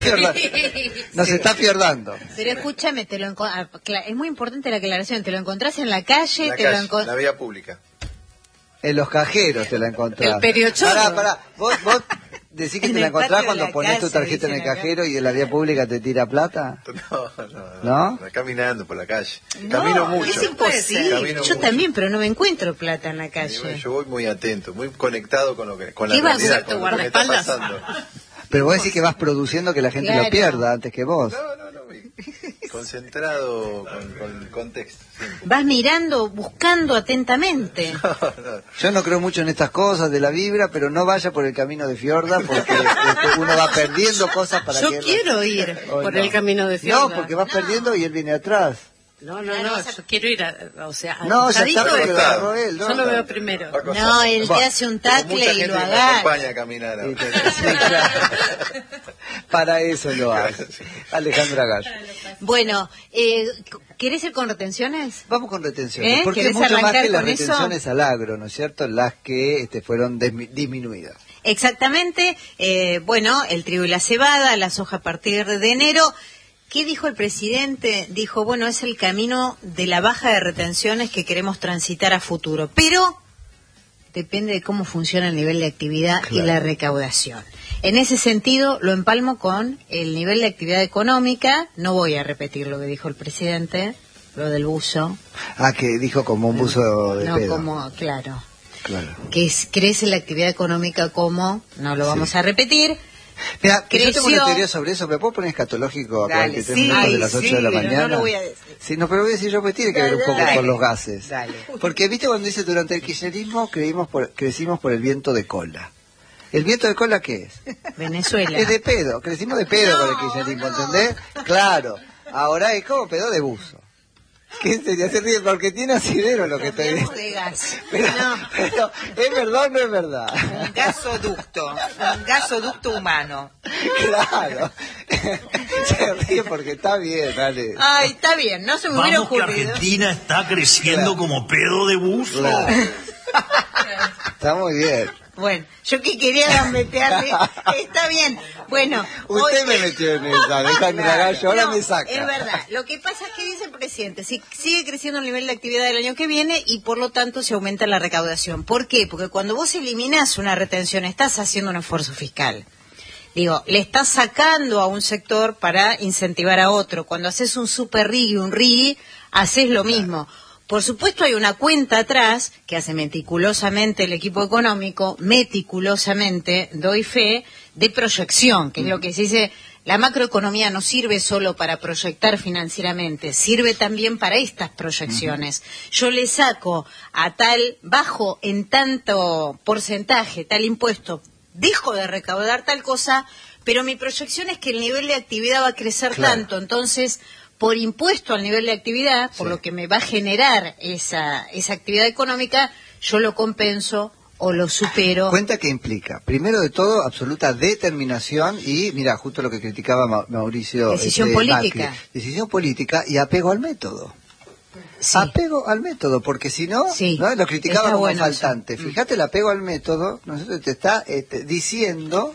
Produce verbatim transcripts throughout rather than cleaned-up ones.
Nos está fiordando. Pero escúchame, te lo enco- es muy importante la aclaración. ¿Te lo encontrás en la calle? La te calle, lo encon- la vía pública. En los cajeros te la encontrás. El periochorro. Pará, pará. Vos, vos decís que En te la el patio encontrás de cuando la pones tu casa, tarjeta en el dicen acá. cajero y en la vía pública te tira plata. No, no, no. ¿No? no, Caminando por la calle. No, Camino mucho. es imposible. Camino Yo mucho. también, pero no me encuentro plata en la Y calle. bueno, yo voy muy atento, muy conectado con lo que, con la ¿Qué vas a realidad, hacer, con lo que me está guardaespaldas? pasando. Pero vos decís que vas produciendo que la gente Claro. lo pierda antes que vos. No, no, no. Concentrado con, con el contexto. Siempre. Vas mirando, buscando atentamente. No, no. Yo no creo mucho en estas cosas de la vibra, pero no vaya por el camino de Fiorda porque este, uno va perdiendo cosas para Yo que... quiero ir Hoy por no. el camino de Fiorda. No, porque vas perdiendo y él viene atrás. No, no, no, yo quiero ir a, o sea, No, ya está, acostadito, porque lo acostado. agarró él, ¿no? yo lo veo primero. Acostado. No, él te Bueno, hace un Tengo tacle mucha y gente lo que me agarra. acompaña a caminar ahora. Sí, sí, claro. Para eso lo hace. Alejandra Gallo. Bueno, eh, ¿querés ir con retenciones? Vamos con retenciones, ¿Eh? porque es ¿Querés mucho más arrancar que las con eso? retenciones al agro, ¿no es cierto? Las que este, fueron dismi- disminuidas. Exactamente. Eh, bueno, el trigo y la cebada, la soja a partir de enero. ¿Qué dijo el presidente? Dijo, bueno, es el camino de la baja de retenciones que queremos transitar a futuro, pero depende de cómo funciona el nivel de actividad Claro. y la recaudación. En ese sentido, lo empalmo con el nivel de actividad económica. No voy a repetir lo que dijo el presidente, lo del buzo. Ah, que dijo como un buzo de no pedo. como, claro, Claro. que es, crece la actividad económica como, no lo vamos Sí. a repetir. Mira, que yo tengo una Creció. teoría sobre eso, ¿me puedo poner escatológico a Dale, cuarenta y tres sí. minutos de Ay, las ocho sí, de la pero mañana? no lo voy a decir. Sí, no, pero voy a decir yo, pues tiene que ver un Dale, poco dale. con los gases. Dale. Porque, viste, cuando dice durante el kirchnerismo creímos por, crecimos por el viento de cola. ¿El viento de cola qué es? Venezuela. Es de pedo, crecimos de pedo No, con el kirchnerismo, no. ¿entendés? Claro, ahora es como pedo de buzo. ¿Qué sería? Se ríe porque tiene asidero lo que estoy Cambiamos diciendo. de gas. Pero, No. pero, ¿es verdad o no es verdad? Un gasoducto, un gasoducto humano. Claro. Se ríe porque está bien, dale. Ay, está bien, no se me hubiera Vamos que ocurrido. Argentina está creciendo Claro. como pedo de buzo. Claro. Está muy bien. Bueno, yo que quería gambetearle, está bien. Bueno, Usted hoy- me metió en esa, Alejandra Claro. Gallo, ahora No, me saca. Es verdad. Lo que pasa es que dice el presidente, si sigue creciendo el nivel de actividad del año que viene y por lo tanto se aumenta la recaudación. ¿Por qué? Porque cuando vos eliminás una retención estás haciendo un esfuerzo fiscal. Digo, le estás sacando a un sector para incentivar a otro. Cuando haces un super R I y un R I, haces lo mismo. Por supuesto hay una cuenta atrás que hace meticulosamente el equipo económico, meticulosamente, doy fe, de proyección, que es lo que se dice, la macroeconomía no sirve solo para proyectar financieramente, sirve también para estas proyecciones. Yo le saco a tal, bajo en tanto porcentaje, tal impuesto, dejo de recaudar tal cosa, pero mi proyección es que el nivel de actividad va a crecer Claro. tanto, entonces por impuesto al nivel de actividad, por Sí. lo que me va a generar esa, esa actividad económica, yo lo compenso o lo supero. Cuenta que implica, primero de todo, absoluta determinación y, mira, justo lo que criticaba Ma- Mauricio. Decisión este, política. Macri. Decisión política y apego al método. Sí. Apego al método, porque si no, Sí, ¿no? Lo criticaba está como bueno faltante. eso. Mm. Fíjate el apego al método, ¿no es cierto? Te está este, diciendo,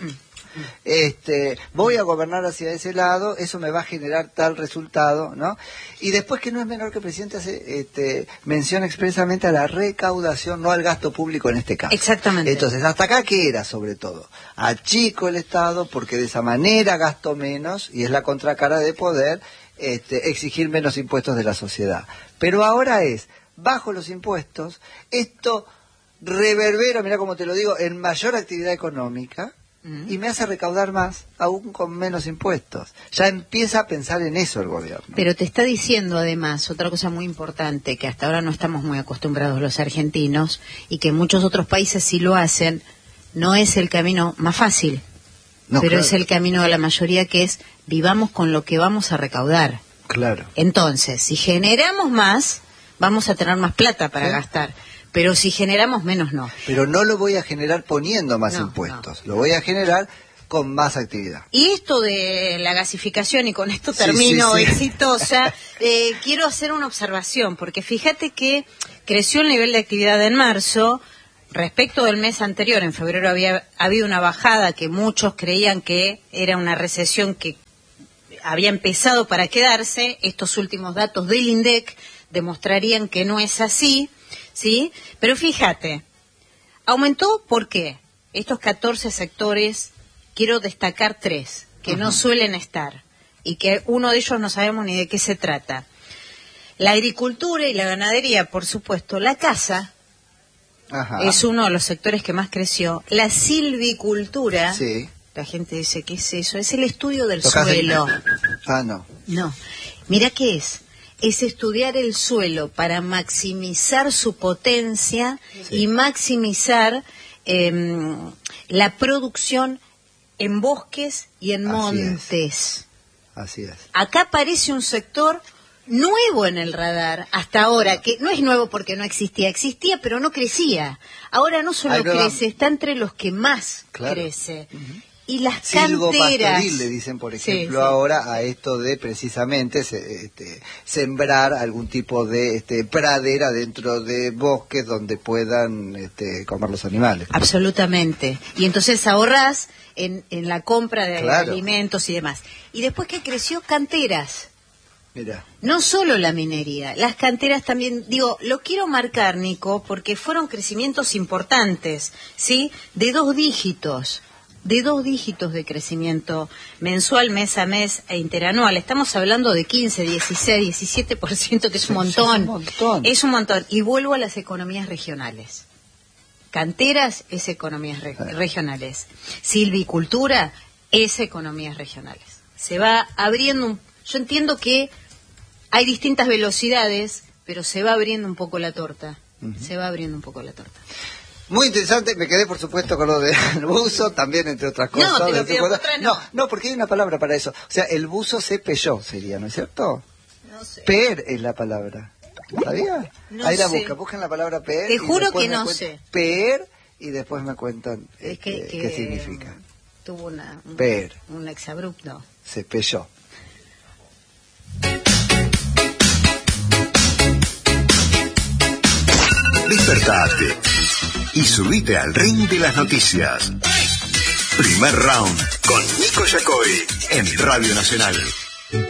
este, voy a gobernar hacia ese lado, eso me va a generar tal resultado, ¿no? Y después que no es menor que el presidente hace, este, menciona expresamente a la recaudación, no al gasto público en este caso. Exactamente. Entonces, hasta acá, ¿qué era sobre todo? Achico el Estado porque de esa manera gasto menos y es la contracara de poder este, exigir menos impuestos de la sociedad. Pero ahora es, bajo los impuestos, esto reverbera, mira cómo te lo digo, en mayor actividad económica y me hace recaudar más, aún con menos impuestos. Ya empieza a pensar en eso el gobierno. Pero te está diciendo además otra cosa muy importante, que hasta ahora no estamos muy acostumbrados los argentinos y que muchos otros países sí lo hacen, no es el camino más fácil, No, pero claro, es el camino de la mayoría, que es vivamos con lo que vamos a recaudar. Claro. Entonces, si generamos más, vamos a tener más plata para Sí. gastar. Pero si generamos menos, no. Pero no lo voy a generar poniendo más No, impuestos, lo voy a generar con más actividad. Y esto de la gasificación, y con esto Sí, termino sí, sí. exitosa, eh, quiero hacer una observación, porque fíjate que creció el nivel de actividad en marzo, respecto del mes anterior, en febrero había habido una bajada que muchos creían que era una recesión que había empezado para quedarse. Estos últimos datos del INDEC demostrarían que no es así, ¿sí? Pero fíjate, aumentó, ¿por qué? Estos catorce sectores, quiero destacar tres, que uh-huh. no suelen estar, y que uno de ellos no sabemos ni de qué se trata. La agricultura y la ganadería, por supuesto. La caza Ajá. es uno de los sectores que más creció. La silvicultura, sí. la gente dice, ¿qué es eso? Es el estudio del ¿Tocás suelo. De... Ah, no. No. Mira qué es. Es estudiar el suelo para maximizar su potencia sí. y maximizar eh, la producción en bosques y en Así montes. Es. Así es. Acá aparece un sector nuevo en el radar, hasta ahora, que no es nuevo porque no existía, existía pero no crecía. Ahora no solo crece, está entre los que más claro. crece. Uh-huh. Y las canteras... Pastoril le dicen, por ejemplo, sí, sí. ahora a esto de precisamente se, este, sembrar algún tipo de este, pradera dentro de bosques donde puedan este, comer los animales. Absolutamente. Y entonces ahorrás en, en la compra de claro. alimentos y demás. Y después que creció, canteras. Mirá. No solo la minería, las canteras también, digo, lo quiero marcar, Nico, porque fueron crecimientos importantes, ¿sí? De dos dígitos, de dos dígitos de crecimiento mensual, mes a mes e interanual. Estamos hablando de quince, dieciséis, diecisiete por ciento, que es un montón. Es un montón. Es un montón. Y vuelvo a las economías regionales. Canteras es economías re- regionales. Silvicultura es economías regionales. Se va abriendo un... Yo entiendo que hay distintas velocidades, pero se va abriendo un poco la torta. Uh-huh. Se va abriendo un poco la torta. Muy interesante, me quedé por supuesto con lo del buzo, también entre otras cosas. No, te lo pido cosas. Otra, no. no, no, porque hay una palabra para eso. O sea, el buzo se peyó, sería, ¿no es cierto? No sé. Per es la palabra. ¿Sabía? No Ahí la sé. buscan, buscan la palabra per. Te juro que no cuen- sé. Per y después me cuentan Es que, este, que qué significa. Tuvo una, un, Per. un exabrupto. Se peyó. Despertate y subite al ring de las noticias. Primer round con Nico Yacoy en Radio Nacional.